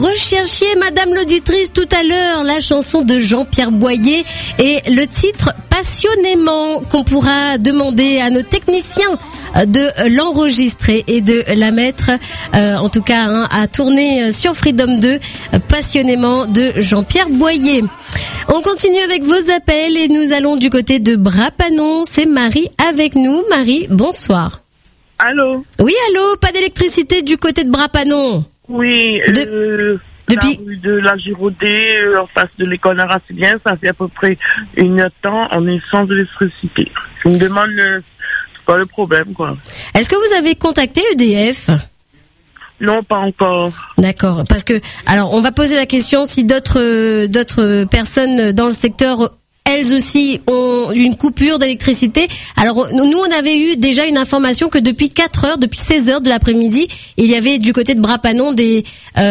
Recherchiez, Madame l'auditrice, tout à l'heure, la chanson de Jean-Pierre Boyer et le titre Passionnément qu'on pourra demander à nos techniciens de l'enregistrer et de la mettre, en tout cas, à tourner sur Freedom 2, Passionnément de Jean-Pierre Boyer. On continue avec vos appels et nous allons du côté de Brapanon. C'est Marie avec nous. Marie, bonsoir. Allô? Oui, allô, pas d'électricité du côté de Brapanon? Oui, depuis la rue de la Girodée, en face de l'école Aracilien, ça fait à peu près une heure de temps, on est sans électricité. Je me demande c'est quoi le problème, quoi. Est-ce que vous avez contacté EDF? Non, pas encore. D'accord, parce que alors on va poser la question si d'autres personnes dans le secteur elles aussi ont une coupure d'électricité. Alors nous on avait eu déjà une information que depuis 4 heures, depuis 16 heures de l'après-midi, il y avait du côté de Brapanon des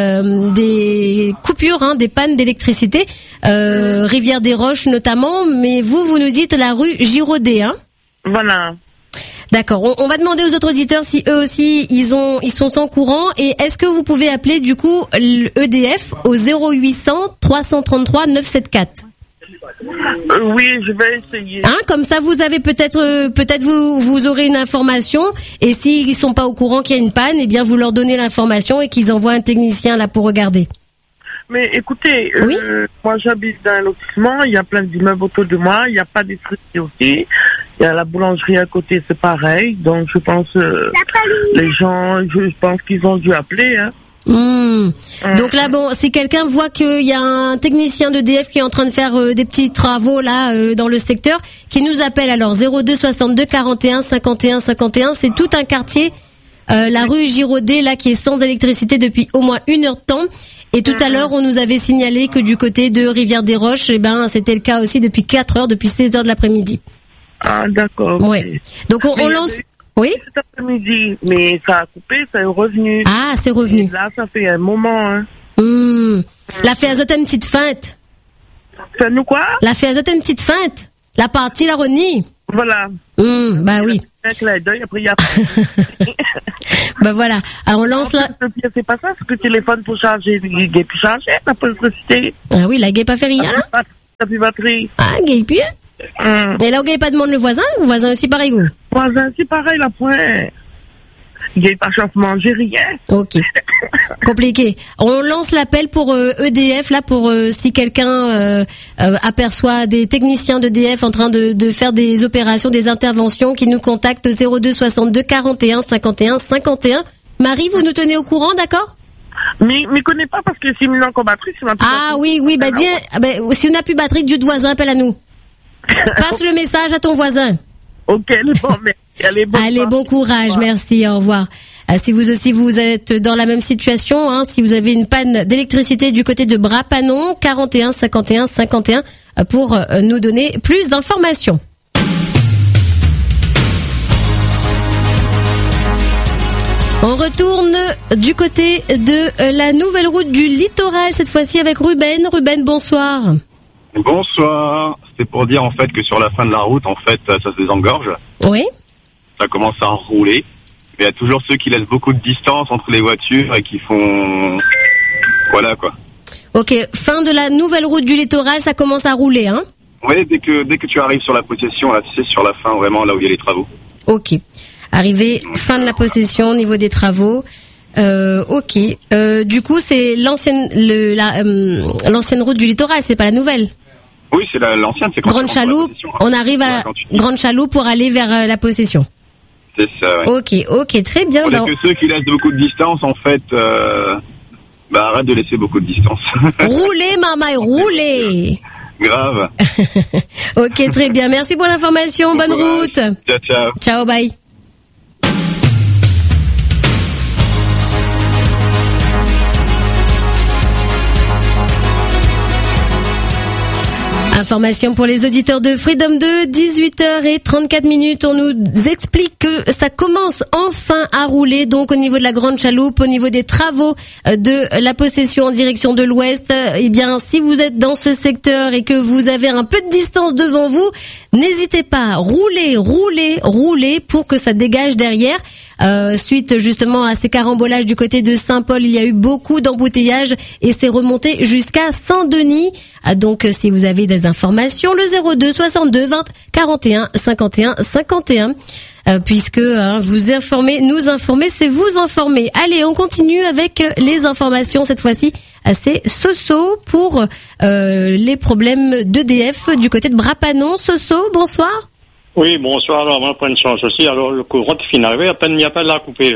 coupures, des pannes d'électricité, Rivière des Roches notamment, mais vous nous dites la rue Girodée, hein? Voilà. D'accord. On va demander aux autres auditeurs si eux aussi ils sont au courant. Et est-ce que vous pouvez appeler du coup l'EDF au 0800 333 974? Oui, je vais essayer. Comme ça vous avez peut-être vous aurez une information, et s'ils sont pas au courant qu'il y a une panne, eh bien vous leur donnez l'information et qu'ils envoient un technicien là pour regarder. Mais écoutez, oui, moi j'habite dans un lotissement, il y a plein d'immeubles autour de moi, il n'y a pas d'électricité aussi. Il y a la boulangerie à côté, c'est pareil. Donc je pense les gens, je pense qu'ils ont dû appeler. Donc là, bon, si quelqu'un voit qu'il y a un technicien d'EDF qui est en train de faire des petits travaux là dans le secteur, qui nous appelle alors 02 62 41 51 51. C'est tout un quartier, la rue Girodée là qui est sans électricité depuis au moins 1 heure de temps. Et tout à l'heure, on nous avait signalé que du côté de Rivière des Roches, c'était le cas aussi depuis 4 heures, depuis 16 heures de l'après-midi. Ah, d'accord. Ouais. Donc on lance. Oui. Cet après-midi, mais ça a coupé, ça est revenu. Ah, c'est revenu. Et là, ça fait un moment. La fait azote une petite feinte. Ça nous quoi? La fait azote une petite feinte. La partie, la renie. Voilà. Bah oui. Avec la deuil, après il y a. Bah voilà. Alors on lance là. C'est pas ça, c'est que le téléphone pour charger, il est plus chargé, t'as pas l'électricité. Ah oui, la gué pas fait rien. T'as plus batterie. Ah, gué plus. Et là, on gagne pas demande le voisin aussi pareil, vous? Voisin, c'est pareil, la pointe. Il n'y a pas chance de manger rien. Ok. Compliqué. On lance l'appel pour EDF, là, pour si quelqu'un aperçoit des techniciens d'EDF en train de faire des opérations, des interventions, qui nous contactent 02 62 41 51 51. Marie, vous nous tenez au courant, d'accord? Mais connais pas parce que si on n'a encore batterie, si on n'a plus batterie. Ah oui, bah dis, si on n'a plus batterie, Dieu de voisin, appelle à nous. Passe le message à ton voisin. Ok, Allez, bon courage, merci, au revoir. Si vous aussi vous êtes dans la même situation, si vous avez une panne d'électricité du côté de Brapanon, 41 51 51 pour nous donner plus d'informations. On retourne du côté de la nouvelle route du littoral, cette fois-ci avec Ruben. Ruben, bonsoir. Bonsoir. C'était pour dire en fait que sur la fin de la route, en fait, ça se désengorge. Oui. Ça commence à rouler. Mais il y a toujours ceux qui laissent beaucoup de distance entre les voitures et qui font... Voilà quoi. Ok, fin de la nouvelle route du littoral, ça commence à rouler, hein? Oui, dès que tu arrives sur la possession, là, tu sais, sur la fin, vraiment, là où il y a les travaux. Ok. Arrivé, fin de la possession, au niveau des travaux. Ok. Du coup, c'est l'ancienne route du littoral, c'est pas la nouvelle? Oui, c'est l'ancienne, c'est quand Grande Chaloupe, on arrive à Grande Chaloupe pour aller vers la possession. C'est ça, oui. Ok, très bien. On que ceux qui laissent beaucoup de distance, en fait, arrête de laisser beaucoup de distance. Roulez, maman, roulez. Grave. Ok, très bien. Merci pour l'information. Bonne route. Ciao, ciao. Ciao, bye. Information pour les auditeurs de Freedom 2, 18h34. On nous explique que ça commence enfin à rouler, donc au niveau de la Grande Chaloupe, au niveau des travaux de la possession en direction de l'ouest. Eh bien, si vous êtes dans ce secteur et que vous avez un peu de distance devant vous, n'hésitez pas, roulez pour que ça dégage derrière. Suite justement à ces carambolages du côté de Saint-Paul, il y a eu beaucoup d'embouteillages et c'est remonté jusqu'à Saint-Denis. Donc si vous avez des informations, le 02 62 20 41 51 51. Puisque vous informez, nous informer, c'est vous informer. Allez, on continue avec les informations. Cette fois-ci, c'est Soso pour les problèmes d'EDF du côté de Brapanon. Soso, bonsoir. Oui, bonsoir. Alors, on va prendre une chance aussi. Alors, le courant est fini arrivé, à peine il n'y a pas de la couper.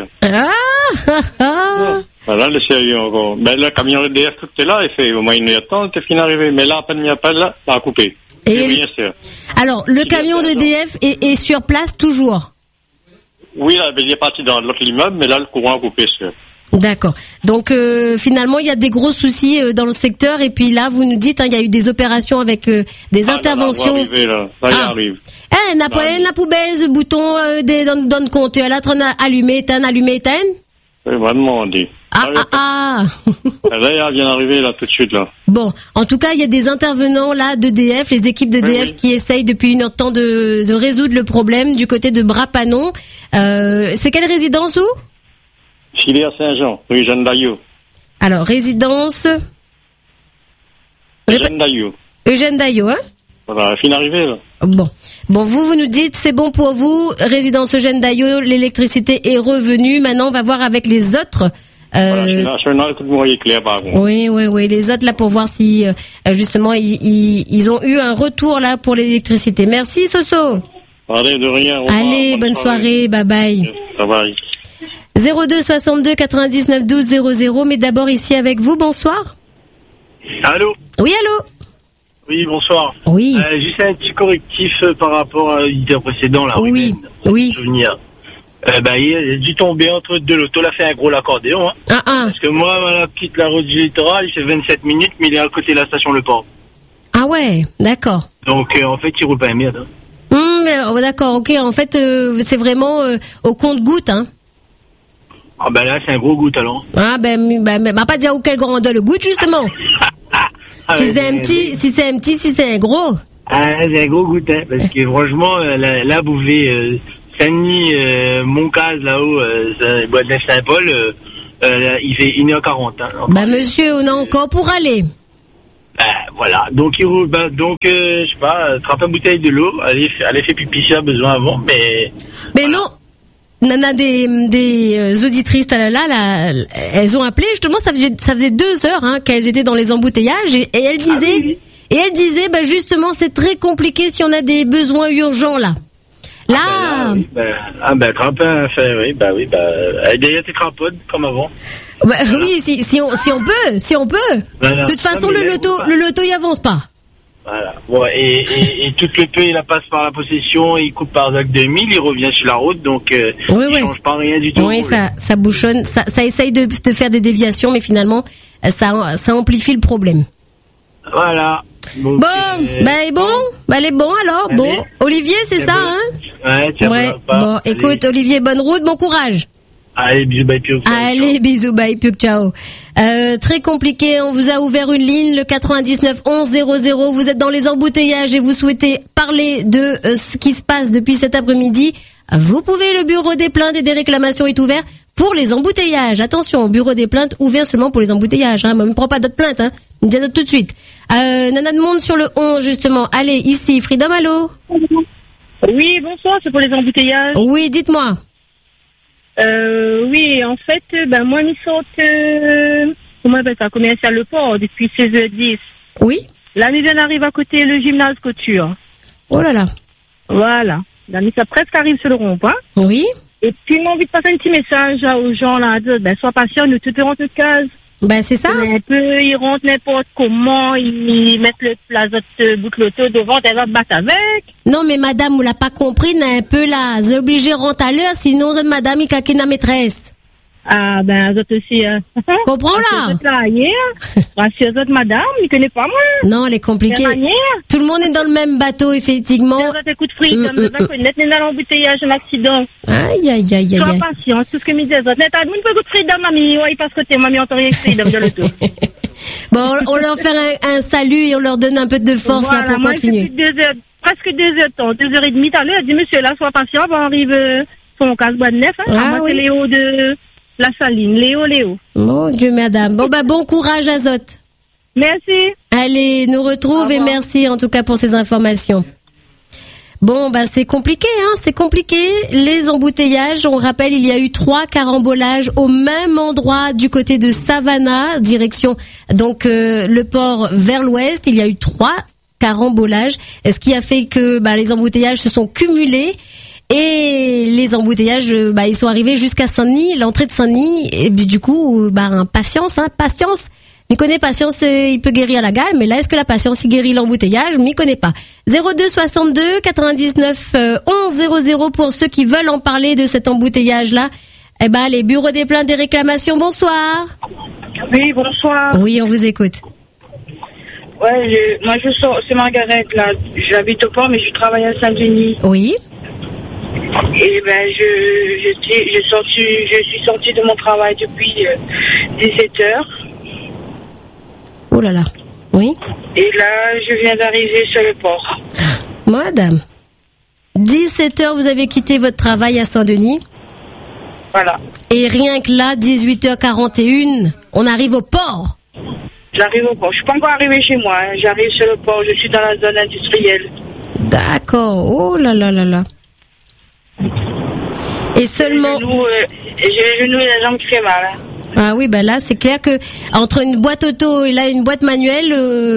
Voilà, le sérieux encore. Ben, le camion EDF, tout est là, il fait au moins une heure de temps, c'est fini arrivé. Mais là, à peine il n'y a pas de la couper. Et bien sûr. Alors, le camion d'EDF est sur place toujours? Oui, là, il est parti dans l'autre immeuble, mais là, le courant a coupé, sûr. D'accord. Donc finalement, il y a des gros soucis dans le secteur. Et puis là, vous nous dites, il y a eu des opérations avec des interventions. Là, il arrive. N'a pas la poubelle, ce bouton donne compte. Elle a allumé, éteint, allumé, éteint. Oui, va demander. Là, elle vient d'arriver, là, tout de suite, là. Bon, en tout cas, il y a des intervenants, là, d'EDF, les équipes d'EDF qui essayent depuis une heure de temps de résoudre le problème du côté de Brapanon. C'est quelle résidence où? Filière Saint-Jean, rue Jeanne Daillot. Alors, résidence Eugène Daillot. Eugène Daillot, hein? Voilà, fin d'arrivée, là. Bon, vous nous dites, c'est bon pour vous, résidence Eugène Daillot, l'électricité est revenue. Maintenant, on va voir avec les autres. Voilà, je suis là, écoute-moi, il est clair, par contre. Oui, les autres, là, pour voir si, justement, ils ont eu un retour, là, pour l'électricité. Merci, Soso. Allez, de rien. Allez, bonne soirée, bye bye. Bye bye. 02 62 99 12 00, mais d'abord ici avec vous, bonsoir. Allô? Oui, allô? Oui, bonsoir. Oui. Juste un petit correctif par rapport à l'idée précédente, là. Oui. Souvenir. Il a dû tomber entre deux lotos, il a fait un gros accordéon, hein. Parce que moi, voilà, quitte la route du littoral, il fait 27 minutes, mais il est à côté de la station Le Port. Ah ouais, d'accord. Donc, en fait, il roule pas un merde, hein. D'accord, ok, en fait, c'est vraiment au compte-goutte, hein. Ah là, c'est un gros goutte, alors. M'a pas dire quel grandeur le goutte, justement. Si c'est un gros. C'est un gros goutte, hein, parce que franchement, là, vous pouvez Saint-Denis, Montcaz, là-haut, boîte de Saint-Paul, il fait 1h40. Hein, monsieur, on a encore pour aller. Voilà, donc il roule, je sais pas, trappe une bouteille de l'eau, allez faire pipi si elle a besoin avant, mais voilà. Non, Nana, des auditrices là, elles ont appelé, justement, ça faisait 2 heures qu'elles étaient dans les embouteillages, et elles disaient, justement, c'est très compliqué si on a des besoins urgents là. Crampin, d'ailleurs t'es cramponne comme avant. Oui, si on peut. Voilà. De toute façon, le loto y avance pas. Voilà. Bon, et tout le peu, il passe par la possession, il coupe par Zac 2000, il revient sur la route, donc il change pas rien du tout. Oui, ça bouchonne, ça essaye de faire des déviations, mais finalement, ça amplifie le problème. Voilà. Donc, elle est bon alors. Allez. Bon, Olivier, c'est ça, hein? Ouais. Bon, écoute, Olivier, bonne route, bon courage. Allez, bisous, bye, piou. Allez, bisous, bye, piou, ciao. Très compliqué, on vous a ouvert une ligne, le 99 11 00. Vous êtes dans les embouteillages et vous souhaitez parler de ce qui se passe depuis cet après-midi. Vous pouvez, le bureau des plaintes et des réclamations est ouvert pour les embouteillages. Attention, bureau des plaintes ouvert seulement pour les embouteillages. Moi, je ne prends pas d'autres plaintes. Je dis tout de suite. Nana de Monde sur le 11, justement. Allez, ici, Freedom, allô? Oui, bonsoir, c'est pour les embouteillages. Oui, dites-moi. Oui, en fait, moi, je saute, comment on appelle ça, commercial Le Port, depuis 16h10. Oui. La mise arrive à côté le gymnase Couture. Oh là là. Voilà. La mise presque arrive sur le rond-point. Oui. Et puis, j'ai envie de passer un petit message aux gens là, sois patient, nous te rentrons de case. C'est ça. Ils rentrent n'importe comment, ils mettent la boucle auto devant, elle va battre avec. Non, mais madame, vous l'a pas compris, un peu là. Vous êtes obligé de rentrer à l'heure, sinon, madame, il caquine la maîtresse. Vous êtes aussi, comprends là? Vous êtes là hier. Rassurez-vous, madame, il connaît pas moi. Non, elle est compliquée. Tout le monde est dans le même bateau, effectivement. Vous êtes coup de fric, vous êtes connaître, dans l'embouteillage, un accident. Aïe. Sois patient, tout ce que me disait, vous êtes un peu de fric, mamie, ouais, il passe côté, mamie, on t'a rien écrit, dans le tout. Bon, on leur fait un salut et on leur donne un peu de force, là, pour continuer. Presque 2 heures de temps, 2h30 à l'heure, elle dit, monsieur, là, sois patient, on arrive, son casse bois de neuf, hein. Ah, Moi, oui. c'est Léo de la Saline. Léo. Mon Dieu, madame. Bon, bon courage, Azote. Merci. Allez, nous retrouve et merci en tout cas pour ces informations. Bon, c'est compliqué, hein, c'est compliqué. Les embouteillages, on rappelle, il y a eu 3 carambolages au même endroit du côté de Savannah, direction donc le port vers l'ouest. Il y a eu 3 carambolages, ce qui a fait que les embouteillages se sont cumulés. Et les embouteillages, ils sont arrivés jusqu'à Saint-Denis, l'entrée de Saint-Denis. Et du coup, patience. M'y connais patience, il peut guérir la gale, mais là, est-ce que la patience, il guérit l'embouteillage? M'y connais pas. 02 62 99 11 00 pour ceux qui veulent en parler de cet embouteillage-là. Les bureaux des plaintes et réclamations, bonsoir. Oui, bonsoir. Oui, on vous écoute. Ouais, moi c'est Margaret, là. J'habite au port, mais je travaille à Saint-Denis. Oui. Et je suis sortie de mon travail depuis 17h. Oh là là. Oui. Et là, je viens d'arriver sur le port. Madame, 17h, vous avez quitté votre travail à Saint-Denis. Voilà. Et rien que là, 18h41, on arrive au port. J'arrive au port. Je suis pas encore arrivée chez moi. Hein. J'arrive sur le port. Je suis dans la zone industrielle. D'accord. Oh là là là là. Et seulement... J'ai les genoux et la jambe qui fait mal. Hein. Ah oui, là, c'est clair que entre une boîte auto et là une boîte manuelle,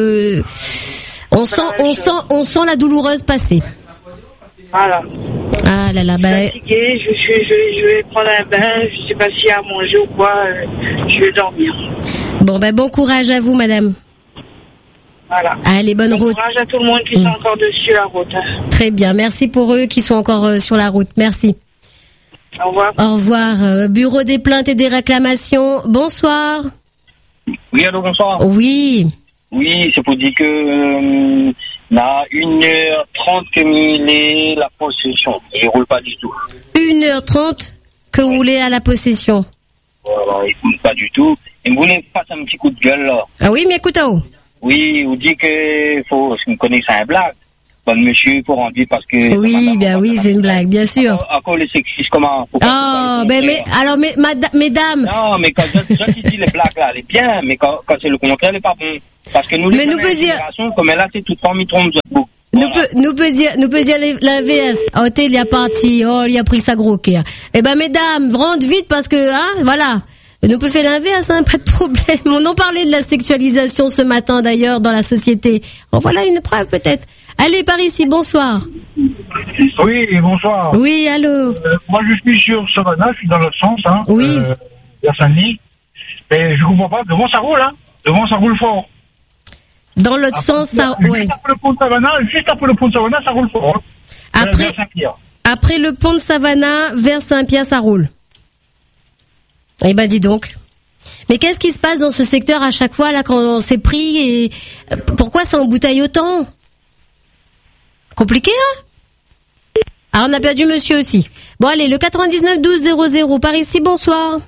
on sent la douloureuse passer. Voilà. Ah là là, je suis fatiguée, je vais prendre un bain, je sais pas s'il y a à manger ou quoi, je vais dormir. Bon courage à vous, madame. Voilà. Allez, bonne route. Bon courage à tout le monde qui sont encore dessus la route. Hein. Très bien, merci pour eux qui sont encore sur la route. Merci. Au revoir. Au revoir. Bureau des plaintes et des réclamations. Bonsoir. Oui, allô, bonsoir. Oui. Oui, c'est pour dire que là, 1h30 que il est la possession. Il ne roule pas du tout. 1h30 que vous roulez à la possession. Voilà, il ne roule pas du tout. Et vous voulez passer un petit coup de gueule là. Ah oui, mais écoute, Oui, vous dites que faut, si vous connaissez un blague. Bon, monsieur, pour en dire parce que... Oui, c'est une blague, bien sûr. Encore les sexistes, comment... Mesdames... Non, mais quand je dis les blagues là, elle est bien, mais quand c'est le contraire, elle est pas bon. Parce que nous, les générations, comme elle a, c'est toute forme, ils trompent beaucoup. Nous peut dire l'inverse. Oh, il y a parti. Oh, il a pris sa gros cœur. Mesdames, rentre vite parce que, voilà. Nous peut faire l'inverse, pas de problème. On en parlait de la sexualisation ce matin d'ailleurs dans la société. Oh, voilà une preuve peut-être. Allez, par ici, bonsoir. Oui, bonsoir. Oui, allô. Moi, je suis sur Savannah, je suis dans l'autre sens, Oui. Vers Saint-Denis. Mais je comprends pas, devant ça roule, Devant ça roule fort. Dans l'autre sens, ça, ouais. Juste après le pont de Savannah, ça roule fort. Après le pont de Savannah, vers Saint-Pierre, ça roule. Eh ben, dis donc. Mais qu'est-ce qui se passe dans ce secteur à chaque fois, là, quand on s'est pris et pourquoi ça embouteille autant? Compliqué, hein? Ah, on a perdu monsieur aussi. Bon, allez, le 99 12 00 par ici, bonsoir.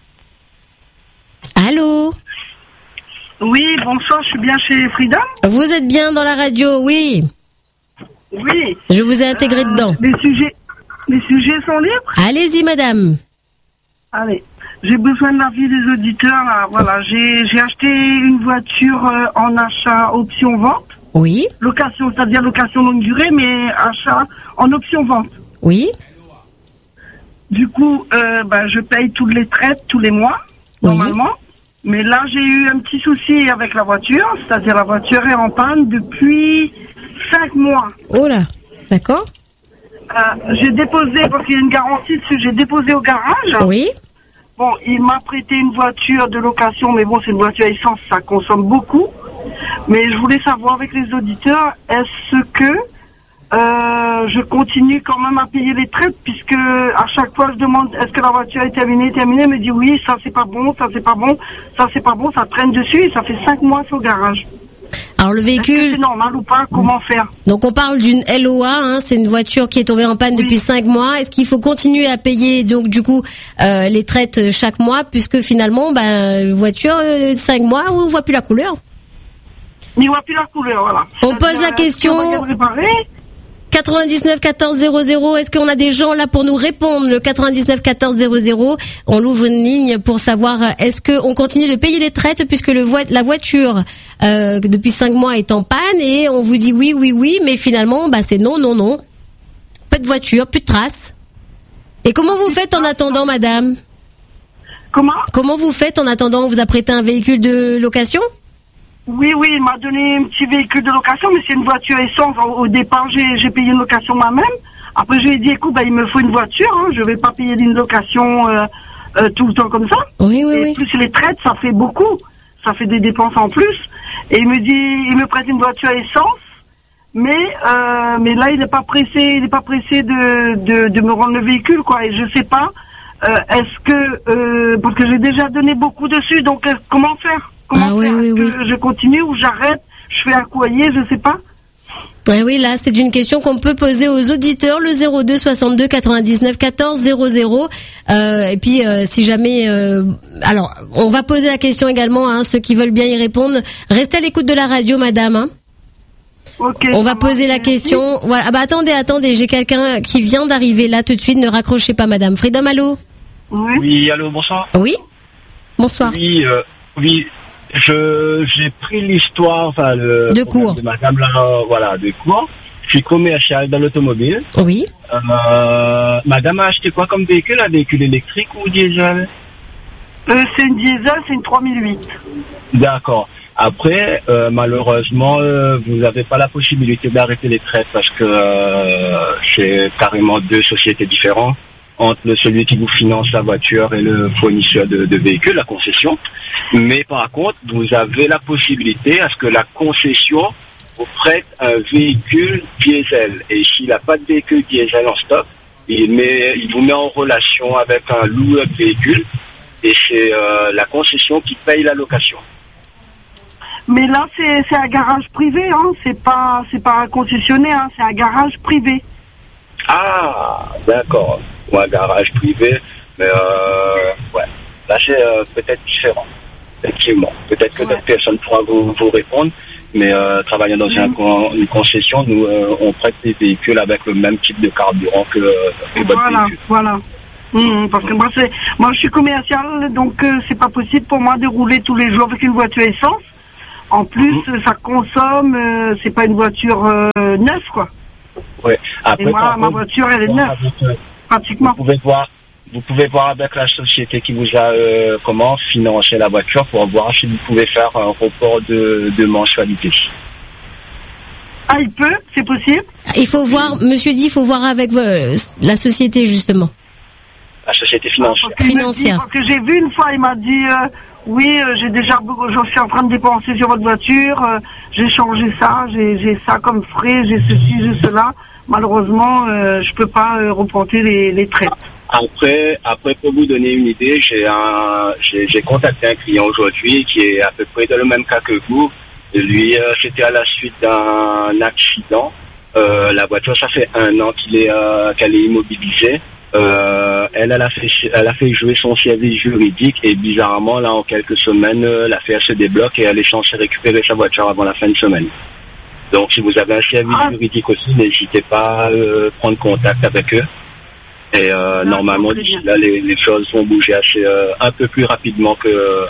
Allô? Oui, bonsoir, je suis bien chez Freedom. Vous êtes bien dans la radio, oui. Oui. Je vous ai intégré dedans. Les sujets sont libres? Allez-y, madame. Allez. J'ai besoin de l'avis des auditeurs, là. Voilà. J'ai acheté une voiture en achat option vente. Oui. Location, c'est-à-dire location longue durée, mais achat en option vente. Oui. Du coup, je paye toutes les traites tous les mois, normalement. Mais là, j'ai eu un petit souci avec la voiture, c'est-à-dire la voiture est en panne depuis 5 mois. Oh là, d'accord. J'ai déposé, parce qu'il y a une garantie dessus, j'ai déposé au garage. Oui. Bon, il m'a prêté une voiture de location, mais bon, c'est une voiture à essence, ça consomme beaucoup. Mais je voulais savoir avec les auditeurs, est-ce que je continue quand même à payer les traites, puisque à chaque fois je demande est-ce que la voiture est terminée, elle me dit oui, ça c'est pas bon, ça c'est pas bon, ça c'est pas bon, ça traîne dessus et ça fait 5 mois sur le garage. Alors le véhicule... Est-ce que c'est normal ou pas? Comment faire? Donc on parle d'une LOA, c'est une voiture qui est tombée en panne depuis 5 mois. Est-ce qu'il faut continuer à payer donc du coup les traites chaque mois, puisque finalement voiture 5 mois où on voit plus la couleur? Il voit plus la couleur, voilà. On pose la question... 99 14 00. Est-ce qu'on a des gens là pour nous répondre? Le 99 14 00. On ouvre une ligne pour savoir est-ce qu'on continue de payer les traites puisque la voiture depuis 5 mois est en panne et on vous dit oui, mais finalement c'est non. Pas de voiture, plus de traces. Et comment vous faites en attendant, madame? Comment vous faites en attendant? On vous a prêté un véhicule de location? Oui, il m'a donné un petit véhicule de location, mais c'est une voiture essence. Au départ, j'ai payé une location moi-même. Après, je lui ai dit, écoute, il me faut une voiture. Je vais pas payer d'une location tout le temps comme ça. Oui. Plus les traites, ça fait beaucoup. Ça fait des dépenses en plus. Et il me prête une voiture essence. Mais là, il n'est pas pressé de me rendre le véhicule, quoi. Et je sais pas, est-ce que parce que j'ai déjà donné beaucoup dessus, donc comment faire? Comment faire? Que je continue ou j'arrête? Je fais un courrier, je sais pas. Oui, là, c'est une question qu'on peut poser aux auditeurs, le 02 62 99 14 00. Et puis, si jamais, alors, on va poser la question également, ceux qui veulent bien y répondre. Restez à l'écoute de la radio, madame. Okay, on va poser la question. Voilà. Attendez, j'ai quelqu'un qui vient d'arriver là tout de suite. Ne raccrochez pas, madame. Freedom, allô? Oui, allô, bonsoir. Oui. Bonsoir. Oui. J'ai pris l'histoire, de cours. De madame là, de cours. Je suis commercial dans l'automobile. Oui. Madame a acheté quoi comme véhicule? Un véhicule électrique ou diesel? C'est une diesel, c'est une 3008. D'accord. Après, malheureusement, vous n'avez pas la possibilité d'arrêter les traites parce que c'est carrément deux sociétés différentes entre celui qui vous finance la voiture et le fournisseur de véhicules, la concession. Mais par contre, vous avez la possibilité à ce que la concession vous prête un véhicule diesel. Et s'il n'a pas de véhicule diesel en stock, il vous met en relation avec un loueur de véhicule et c'est la concession qui paye la location. Mais là, c'est un garage privé, c'est pas un concessionnaire, c'est un garage privé. Ah, d'accord. Ou un garage privé, mais là c'est peut-être différent. Effectivement, peut-être que d'autres personnes pourront vous répondre, mais travaillant dans une concession, nous on prête des véhicules avec le même type de carburant que votre véhicule. Voilà. Parce que moi je suis commercial, donc c'est pas possible pour moi de rouler tous les jours avec une voiture essence. En plus, ça consomme, c'est pas une voiture neuve, quoi. Ouais. Après, et moi, ma voiture, elle est neuve, pratiquement. Vous pouvez voir avec la société qui vous a financé la voiture pour voir si vous pouvez faire un report de mensualité. Ah, il peut, c'est possible. Il faut voir, monsieur dit, il faut voir avec la société, justement. La société financière. Parce que j'ai vu une fois, il m'a dit... oui, je suis en train de dépenser sur votre voiture, j'ai changé ça, j'ai ça comme frais, j'ai ceci, j'ai cela. Malheureusement, je peux pas reporter les traites. Après, pour vous donner une idée, j'ai contacté un client aujourd'hui qui est à peu près dans le même cas que vous. Lui, c'était à la suite d'un accident. La voiture, ça fait 1 an qu'elle est immobilisée. Elle a fait jouer son service juridique et bizarrement là en quelques semaines l'affaire se débloque et elle est censée récupérer sa voiture avant la fin de semaine. Donc si vous avez un service juridique aussi, n'hésitez pas à prendre contact avec eux et normalement d'ici là les choses vont bouger assez un peu plus rapidement que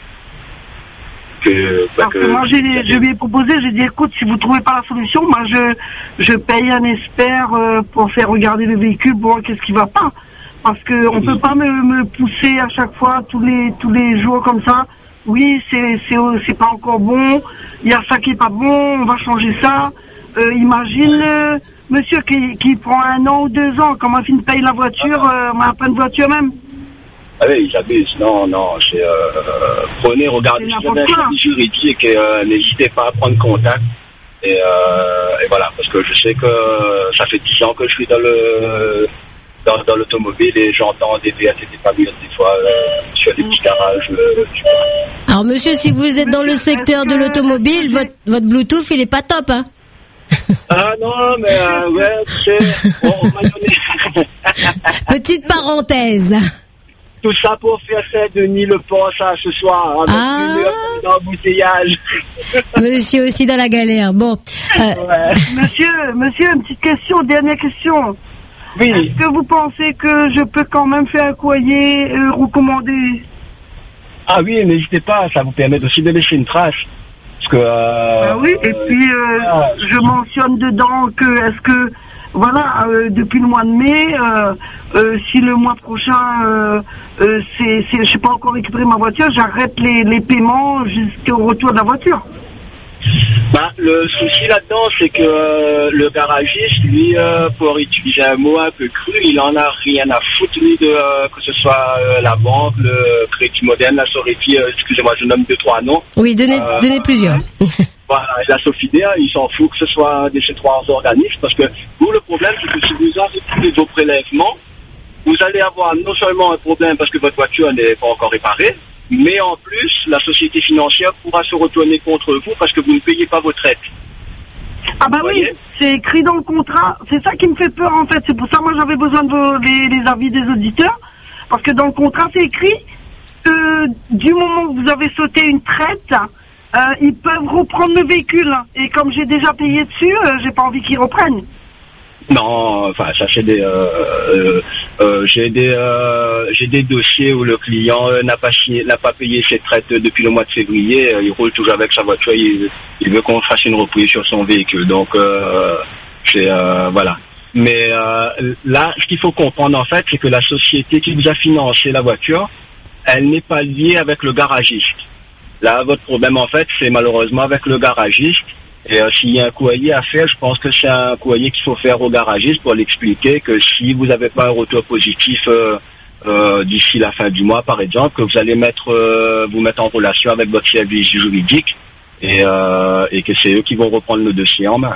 moi je lui ai proposé, j'ai dit écoute, si vous trouvez pas la solution, moi je paye un expert pour faire regarder le véhicule pour voir qu'est-ce qui va pas, parce que on peut pas me pousser à chaque fois tous les jours comme ça. Oui, c'est pas encore bon, il y a ça qui est pas bon, on va changer ça. Imagine monsieur qui prend 1 an ou 2 ans, comment il paye la voiture, ma pleine voiture même. Allez, j'abuse. Non, prenez, regardez si vous avez un service juridique et n'hésitez pas à prendre contact. Et voilà, parce que je sais que ça fait 10 ans que je suis dans l'automobile et j'entends des VATT pas bien des fois sur des petits garages. Alors monsieur, si vous êtes dans le secteur de l'automobile, votre Bluetooth il est pas top, hein? Ah non, mais tu sais, on m'a donné. Petite parenthèse. Tout ça pour faire Saint-Denis le pont ça ce soir avec 1 heure d'embouteillage. Monsieur aussi dans la galère. Bon. Monsieur, une petite question, dernière question. Oui. Est-ce que vous pensez que je peux quand même faire un courrier recommandé? Ah oui, n'hésitez pas, ça vous permet aussi de laisser une trace. Parce que, oui, et puis je mentionne dedans que est-ce que voilà, depuis le mois de mai, si le mois prochain je sais pas encore récupérer ma voiture, j'arrête les paiements jusqu'au retour de la voiture. Le souci là-dedans, c'est que le garagiste, lui, pour utiliser un mot un peu cru, il en a rien à foutre, lui, que ce soit la banque, le Crédit Moderne, la Sorefi, excusez-moi, je nomme 2-3 noms. Oui, donnez plusieurs. Voilà, et la Sofidea, il s'en fout que ce soit de ces 3 organismes, parce que vous, le problème, c'est que si vous arrêtez vos prélèvements, vous allez avoir non seulement un problème parce que votre voiture n'est pas encore réparée, mais en plus, la société financière pourra se retourner contre vous parce que vous ne payez pas vos traites. Ah bah oui, c'est écrit dans le contrat. C'est ça qui me fait peur en fait. C'est pour ça moi j'avais besoin de les avis des auditeurs. Parce que dans le contrat c'est écrit que du moment où vous avez sauté une traite, ils peuvent reprendre le véhicule. Et comme j'ai déjà payé dessus, j'ai pas envie qu'ils reprennent. Non, enfin ça c'est j'ai des dossiers où le client n'a pas payé ses traites depuis le mois de février, il roule toujours avec sa voiture, il veut qu'on fasse une reprise sur son véhicule. Donc voilà. Mais là, ce qu'il faut comprendre en fait, c'est que la société qui vous a financé la voiture, elle n'est pas liée avec le garagiste. Là, votre problème en fait, c'est malheureusement avec le garagiste. Et s'il y a un courrier à faire, je pense que c'est un courrier qu'il faut faire au garagiste pour l'expliquer que si vous n'avez pas un retour positif d'ici la fin du mois, par exemple, que vous allez vous mettre en relation avec votre service juridique et que c'est eux qui vont reprendre le dossier en main.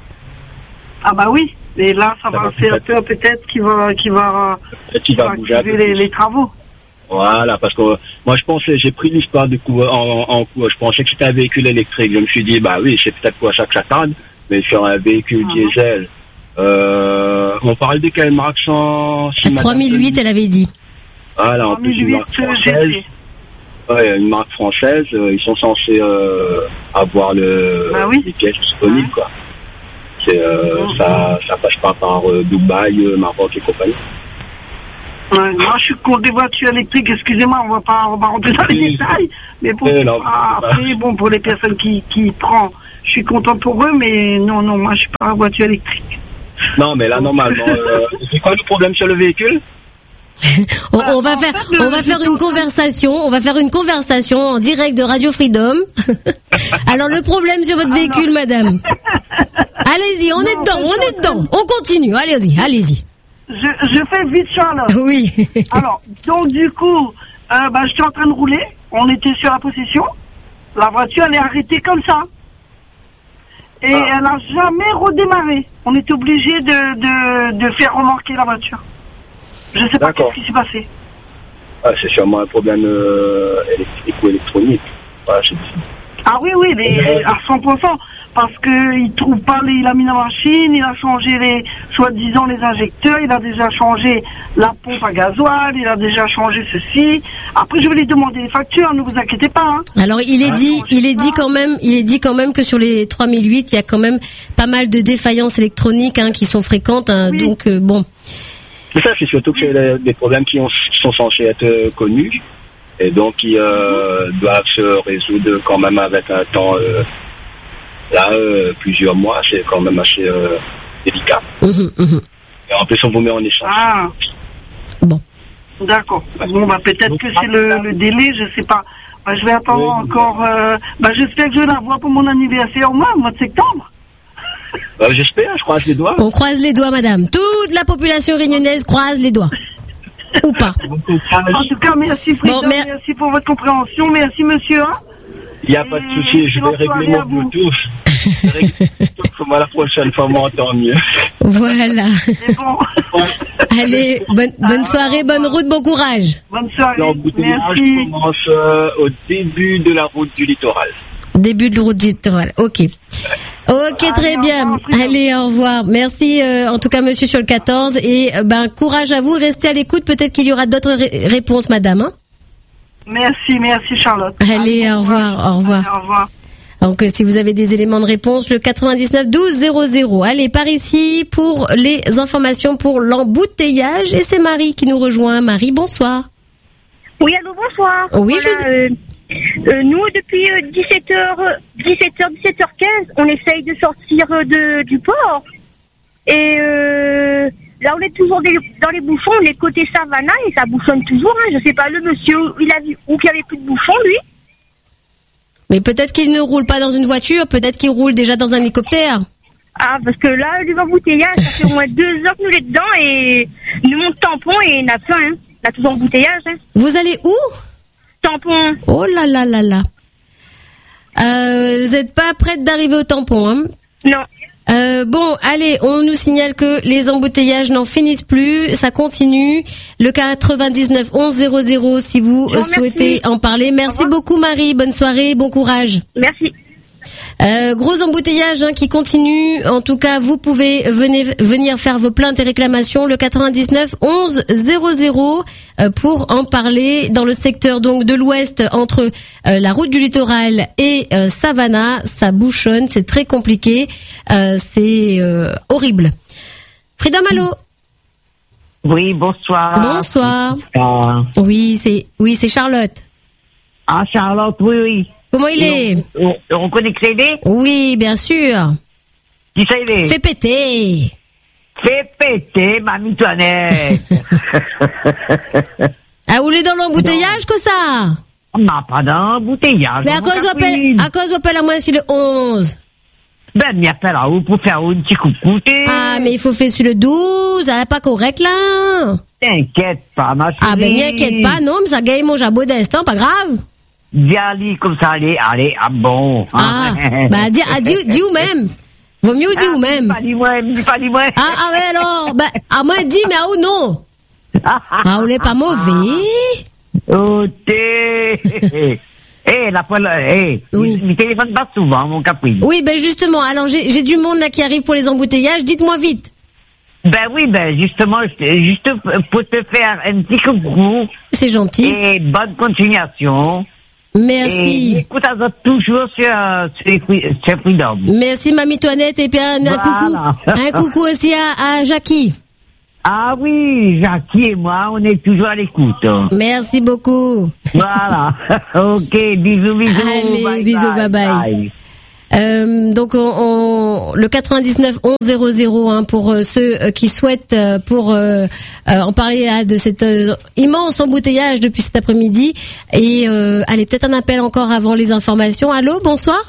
Ah bah oui, et là ça va faire peur peut-être qu'il va activer les travaux. Voilà, parce que moi j'ai pris l'histoire du coup en cours. Je pensais que c'était un véhicule électrique. Je me suis dit, bah oui, c'est peut-être pour ça que ça tarde, mais sur un véhicule diesel, on parle de quelle marque sans... 3008, elle avait dit. Voilà, en plus une marque française. Ouais, une marque française, ils sont censés avoir les pièces disponibles, quoi. Ça passe pas par Dubaï, Maroc et compagnie. Ouais, moi je suis contre des voitures électriques, excusez-moi, on va pas rentrer dans les détails, mais pour les personnes qui prennent, je suis content pour eux, mais non, moi je suis pas en voiture électrique. Non, mais là normalement, c'est quoi le problème sur le véhicule? on va faire une conversation en direct de Radio Freedom. Alors le problème sur votre véhicule, madame. Allez-y, on est dedans, on continue, allez-y. Je fais vite, Charlotte. Oui. Alors, donc du coup, j'étais en train de rouler. On était sur la position. La voiture, elle est arrêtée comme ça. Et elle n'a jamais redémarré. On est obligé de faire remorquer la voiture. Je ne sais pas ce qui s'est passé. C'est sûrement un problème électrique ou électronique. Voilà, ah oui, à 100%. Parce qu'il trouve pas il a mis la machine, il a changé soi-disant les injecteurs, il a déjà changé la pompe à gasoil, il a déjà changé ceci. Après, je vais lui demander les factures, ne vous inquiétez pas. Hein. Alors, il est dit quand même que sur les 3008, il y a quand même pas mal de défaillances électroniques, qui sont fréquentes, oui. Donc bon. C'est ça, c'est surtout que c'est des problèmes qui sont censés être connus et donc qui doivent se résoudre quand même avec un temps. Là, plusieurs mois, c'est quand même assez délicat. Et en plus, on vous met en échange. Ah. Bon. D'accord. Bon, peut-être que c'est le délai, je sais pas. Je vais attendre encore. J'espère que je vais l'avoir pour mon anniversaire au mois de septembre. J'espère, je croise les doigts. On croise les doigts, madame. Toute la population réunionnaise croise les doigts. Ou pas. En tout cas, merci, Frida. Merci pour votre compréhension. Merci, monsieur. Il n'y a pas de souci, je vais régler mon Bluetooth. La prochaine fois, moi, tant mieux. Voilà. Allez, bonne soirée, bonne route, bon courage. Bonne soirée. Merci. Je commence au début de la route du littoral. Début de la route du littoral, ok. Ok, très bien. Allez, au revoir. Merci, en tout cas, monsieur sur le 14. Et courage à vous, restez à l'écoute. Peut-être qu'il y aura d'autres réponses, madame. Merci Charlotte. Allez, au revoir. Au revoir. Donc, si vous avez des éléments de réponse, le 99 12 00. Allez, par ici pour les informations pour l'embouteillage. Et c'est Marie qui nous rejoint. Marie, bonsoir. Oui, allô, bonsoir. Oui, voilà, nous, depuis 17h15, on essaye de sortir du port. Et là, on est toujours dans les bouchons, on est côté Savannah et ça bouchonne toujours. Hein. Je sais pas, le monsieur, il a vu où qu'il y avait plus de bouchons, lui. Mais peut-être qu'il ne roule pas dans une voiture, peut-être qu'il roule déjà dans un hélicoptère. Ah, parce que là, l'embouteillage, ça fait au moins 2 heures que nous sommes dedans et nous, on tampon et on a faim. Hein. On a toujours embouteillage. Hein. Vous allez où? Tampon. Oh là là là là. Vous n'êtes pas prête d'arriver au tampon, hein? Non. Bon, allez, on nous signale que les embouteillages n'en finissent plus, ça continue. Le 99 11 00 si vous souhaitez en parler. Merci beaucoup Marie, bonne soirée, bon courage. Merci. Gros embouteillage qui continue. En tout cas, vous pouvez venir faire vos plaintes et réclamations. Le 99 11 00 pour en parler dans le secteur donc de l'Ouest entre la route du littoral et Savannah. Ça bouchonne, c'est très compliqué, c'est horrible. Frida Malo. Oui, bonsoir. Bonsoir. Oui, c'est Charlotte. Ah, Charlotte, oui. Comment il est? On connaît que c'est aidé? Oui, bien sûr. Qui ça il est? Fais péter. Fais péter, mamie Toinette. Ah, vous êtes dans l'embouteillage que ça? On n'a pas d'embouteillage. Mais à cause vous appelle à moi si le 11. Ben, m'y appelle à vous pour faire un petit coucou. Ah, mais il faut faire sur le 12, ça n'est pas correct là. T'inquiète pas, ma chérie. Ah, ben, m'inquiète pas, non, mais ça gagne mon jabot d'instant, pas grave. Dis comme ça, allez, ah bon. Ah, bah, dis ou même. Vaut mieux dire ou même. Pas dis-moi. Ah, ouais, alors, bah, à moi, dis, mais ah ou non. Ah, on n'est pas mauvais. Oh, t'es. La poêle, oui. Il téléphone pas souvent, mon caprice. Oui, ben, justement, alors, j'ai du monde là qui arrive pour les embouteillages, dites-moi vite. Justement, juste pour te faire un petit coucou. C'est gentil. Et bonne continuation. Merci. Et écoute toujours sur Freedom. Merci, Mamie Toinette, et puis un coucou aussi à Jackie. Ah oui, Jackie et moi, on est toujours à l'écoute. Merci beaucoup. Voilà. Ok, bisous. Allez, bisous, bye. Donc le 99 11 00 pour ceux qui souhaitent en parler de cet immense embouteillage depuis cet après-midi et allez, peut-être un appel encore avant les informations. Allô, bonsoir.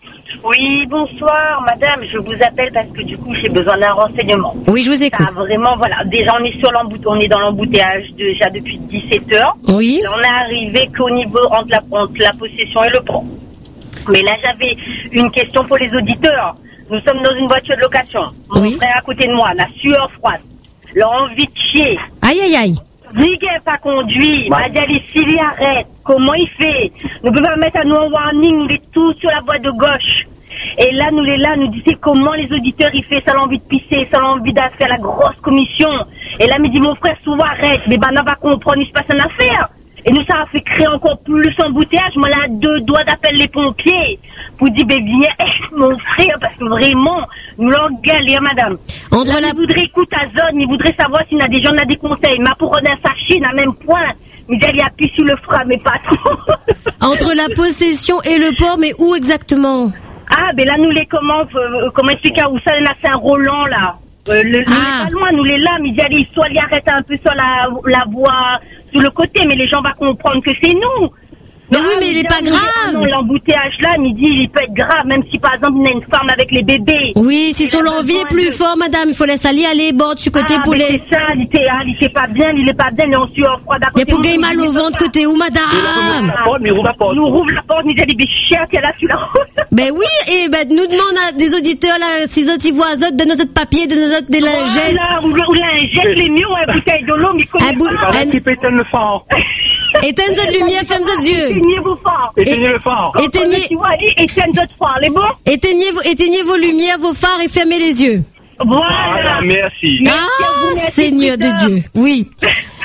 Oui, bonsoir madame, je vous appelle parce que du coup j'ai besoin d'un renseignement. Oui, je vous écoute. Vraiment, voilà, déjà on est dans l'embouteillage déjà depuis 17h. Oui. Là, on est arrivé qu'au niveau entre la possession et le pont. Mais là, j'avais une question pour les auditeurs. Nous sommes dans une voiture de location. Mon frère à côté de moi, la sueur froide, l'envie de chier. Aïe. Dit qu'il n'a pas conduit. M'a dit, s'il y arrête, comment il fait? Nous pouvons mettre à nous en warning, il est tout sur la voie de gauche. Et là, nous disait comment les auditeurs, il fait, ça l'envie de pisser, ça l'envie de faire la grosse commission. Et là, me dit, mon frère, souvent arrête. Mais on va comprendre, il se passe une affaire. Et nous, ça a fait créer encore plus embouteillage. Moi, là, 2 doigts d'appeler les pompiers pour dire, viens, mon frère, parce que vraiment, nous l'en galère, madame. Il voudrait écouter à zone, il voudrait savoir s'il y a des gens, on a des conseils. Mais pour un sachet, à même point, mais il appuie sur le frein, mais pas trop. Entre la possession et le port, mais où exactement? Ah, ben là, nous les comment expliquer où ça, c'est un Roland, là. Nous les pas loin, nous les là, mais il soit il arrête un peu sur la voie, sur le côté, mais les gens vont comprendre que c'est nous. Mais oui, mais il est pas grave. Non, l'embouteillage là, il peut être grave, même si par exemple, il y a une femme avec les bébés. Oui, si son envie est plus fort, madame, il faut laisser aller, bord du côté pour les. C'est ça, il est pas bien, il est en sueur froide. Il y a pour gagner mal au ventre côté où, madame? Nous rouvre la porte, nous dit, chien, qu'elle a celui-là. Ben oui, et nous demande à des auditeurs, là, si autres, ils voient de notre papier, de notre des lingettes. Voilà, ou lingettes, les mieux, une bouteille de l'eau, mais comment qui peut éteindre le phare. Éteigne votre lumière, femme de Dieu. Éteignez vos phares. Éteignez le phare. Éteignez votre phare, les bons. Éteignez vos lumières, vos phares et fermez les yeux. Voilà. Merci. Ah, Seigneur de Dieu. Oui.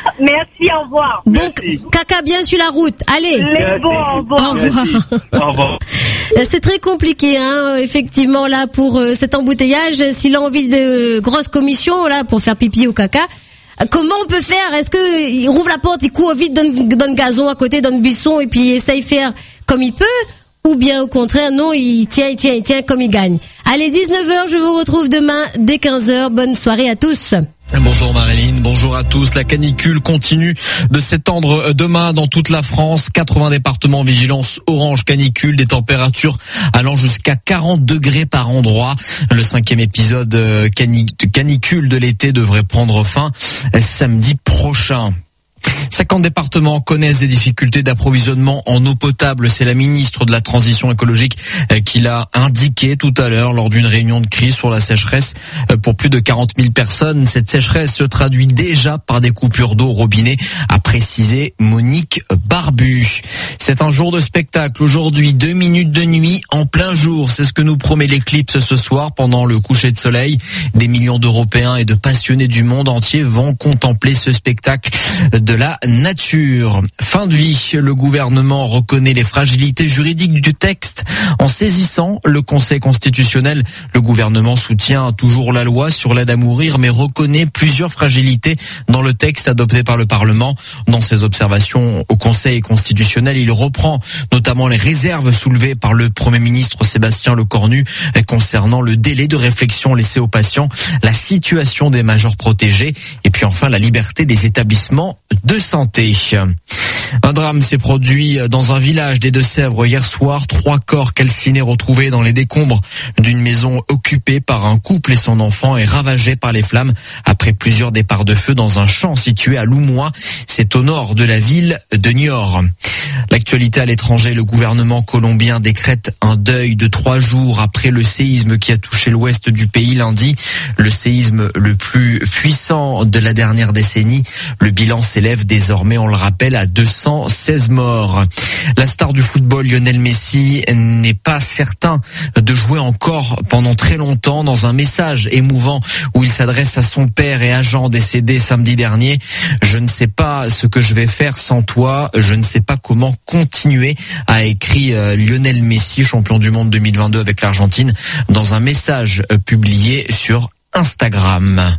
Merci, au revoir. Bon, caca bien sur la route. Allez. Au revoir. Au revoir. C'est très compliqué, hein, effectivement, là, pour cet embouteillage. S'il a envie de grosses commissions, là, pour faire pipi ou caca, comment on peut faire? Est-ce que il rouvre la porte, il court vite dans le gazon à côté, dans le buisson, et puis il essaye de faire comme il peut? Ou bien au contraire, non, il tient comme il gagne. Allez, 19h, je vous retrouve demain dès 15h. Bonne soirée à tous. Bonjour Marilyn, bonjour à tous. La canicule continue de s'étendre demain dans toute la France. 80 départements en vigilance orange canicule, des températures allant jusqu'à 40 degrés par endroit. Le 5e épisode canicule de l'été devrait prendre fin samedi prochain. 50 départements connaissent des difficultés d'approvisionnement en eau potable. C'est la ministre de la Transition écologique qui l'a indiqué tout à l'heure lors d'une réunion de crise sur la sécheresse pour plus de 40 000 personnes. Cette sécheresse se traduit déjà par des coupures d'eau au robinet, a précisé Monique Barbu. C'est un jour de spectacle aujourd'hui, 2 minutes de nuit en plein jour. C'est ce que nous promet l'éclipse ce soir pendant le coucher de soleil. Des millions d'Européens et de passionnés du monde entier vont contempler ce spectacle de la nature. Fin de vie, le gouvernement reconnaît les fragilités juridiques du texte en saisissant le Conseil constitutionnel. Le gouvernement soutient toujours la loi sur l'aide à mourir, mais reconnaît plusieurs fragilités dans le texte adopté par le Parlement. Dans ses observations au Conseil constitutionnel, il reprend notamment les réserves soulevées par le Premier ministre Sébastien Lecornu concernant le délai de réflexion laissé aux patients, la situation des majeurs protégés et puis enfin la liberté des établissements de santé. Un drame s'est produit dans un village des Deux-Sèvres hier soir. 3 corps calcinés retrouvés dans les décombres d'une maison occupée par un couple et son enfant et ravagée par les flammes après plusieurs départs de feu dans un champ situé à Loumois. C'est au nord de la ville de Niort. L'actualité à l'étranger, le gouvernement colombien décrète un deuil de 3 jours après le séisme qui a touché l'ouest du pays lundi. Le séisme le plus puissant de la dernière décennie. Le bilan s'élève désormais, on le rappelle, à 216 morts. La star du football, Lionel Messi, n'est pas certain de jouer encore pendant très longtemps. Dans un message émouvant où il s'adresse à son père et agent décédé samedi dernier, « Je ne sais pas ce que je vais faire sans toi, je ne sais pas comment continuer », a écrit Lionel Messi, champion du monde 2022 avec l'Argentine, dans un message publié sur Instagram.